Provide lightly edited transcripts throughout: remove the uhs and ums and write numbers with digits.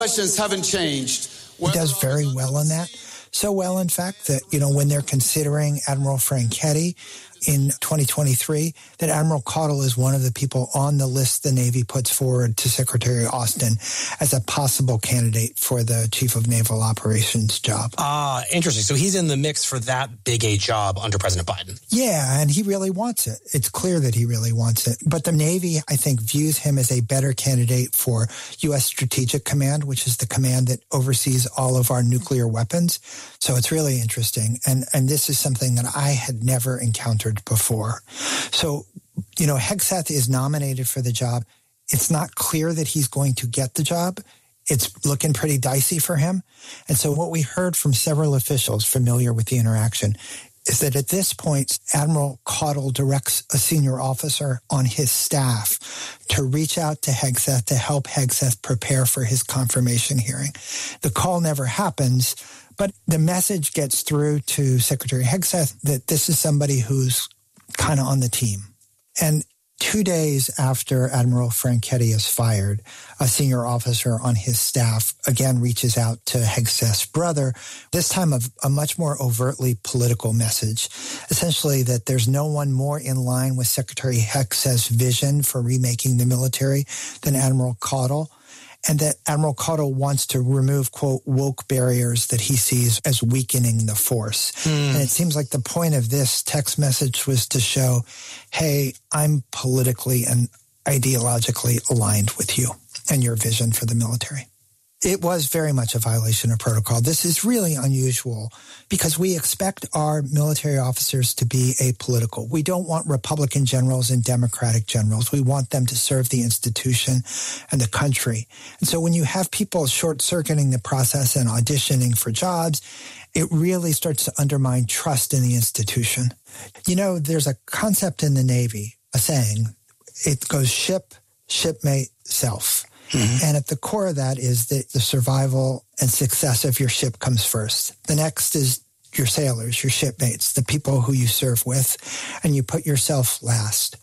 Questions haven't changed. He does very well on that. So well, in fact, that, when they're considering Admiral Franchetti in 2023, that Admiral Caudill is one of the people on the list the Navy puts forward to Secretary Austin as a possible candidate for the Chief of Naval Operations job. Interesting. So he's in the mix for that big a job under President Biden. Yeah, and he really wants it. It's clear that he really wants it. But the Navy, I think, views him as a better candidate for U.S. Strategic Command, which is the command that oversees all of our nuclear weapons. So it's really interesting. And this is something that I had never encountered before. So, Hegseth is nominated for the job. It's not clear that he's going to get the job. It's looking pretty dicey for him. And so what we heard from several officials familiar with the interaction is that at this point, Admiral Caudill directs a senior officer on his staff to reach out to Hegseth to help Hegseth prepare for his confirmation hearing. The call never happens, but the message gets through to Secretary Hegseth that this is somebody who's kind of on the team. And 2 days after Admiral Franchetti is fired, a senior officer on his staff again reaches out to Hegseth's brother, this time of a much more overtly political message, essentially that there's no one more in line with Secretary Hegseth's vision for remaking the military than Admiral Caudill, and that Admiral Caudill wants to remove, quote, woke barriers that he sees as weakening the force. And it seems like the point of this text message was to show, hey, I'm politically and ideologically aligned with you and your vision for the military. It was very much a violation of protocol. This is really unusual because we expect our military officers to be apolitical. We don't want Republican generals and Democratic generals. We want them to serve the institution and the country. And so when you have people short-circuiting the process and auditioning for jobs, it really starts to undermine trust in the institution. There's a concept in the Navy, a saying, it goes ship, shipmate, self. Mm-hmm. And at the core of that is that the survival and success of your ship comes first. The next is your sailors, your shipmates, the people who you serve with, and you put yourself last.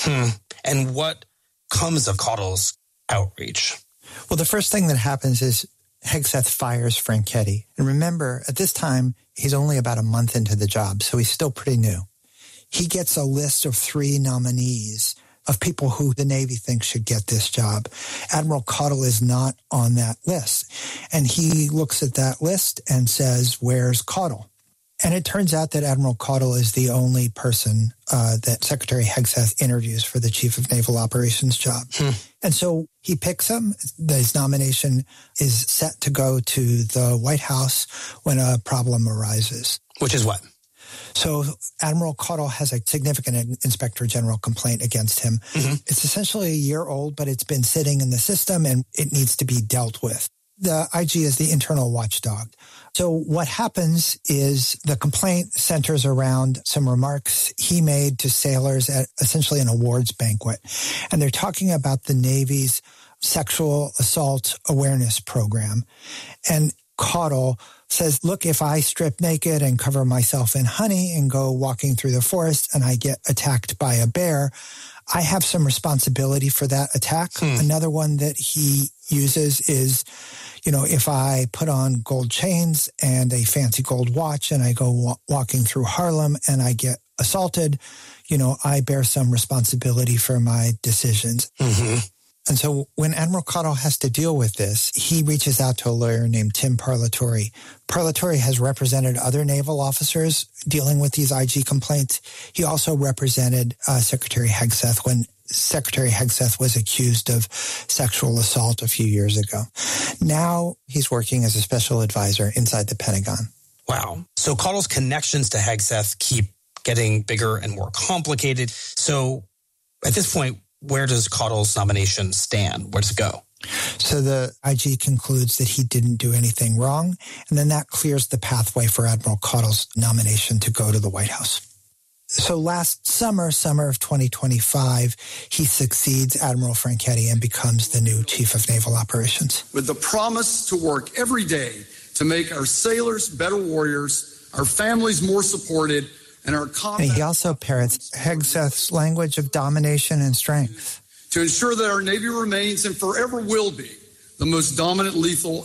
And what comes of Caudill's outreach? Well, the first thing that happens is Hegseth fires Franchetti. And remember, at this time, he's only about a month into the job, so he's still pretty new. He gets a list of 3 nominees of people who the Navy thinks should get this job. Admiral Caudill is not on that list. And he looks at that list and says, where's Caudill? And it turns out that Admiral Caudill is the only person that Secretary Hegseth interviews for the Chief of Naval Operations job. And so he picks him. His nomination is set to go to the White House when a problem arises. Which is what? So Admiral Caudill has a significant Inspector General complaint against him. Mm-hmm. It's essentially a year old, but it's been sitting in the system and it needs to be dealt with. The IG is the internal watchdog. So what happens is the complaint centers around some remarks he made to sailors at essentially an awards banquet. And they're talking about the Navy's sexual assault awareness program. And Caudill says, look, if I strip naked and cover myself in honey and go walking through the forest and I get attacked by a bear, I have some responsibility for that attack. Another one that he uses is, if I put on gold chains and a fancy gold watch and I go walking through Harlem and I get assaulted, I bear some responsibility for my decisions. Mm-hmm. And so when Admiral Caudill has to deal with this, he reaches out to a lawyer named Tim Parlatore. Parlatore has represented other naval officers dealing with these IG complaints. He also represented Secretary Hegseth when Secretary Hegseth was accused of sexual assault a few years ago. Now he's working as a special advisor inside the Pentagon. Wow. So Caudill's connections to Hegseth keep getting bigger and more complicated. So at this point, where does Caudill's nomination stand? Where does it go? So the IG concludes that he didn't do anything wrong, and then that clears the pathway for Admiral Caudill's nomination to go to the White House. So last summer of 2025, he succeeds Admiral Franchetti and becomes the new Chief of Naval Operations. With the promise to work every day to make our sailors better warriors, our families more supported, and he also parrots Hegseth's language of domination and strength. To ensure that our Navy remains and forever will be the the most dominant lethal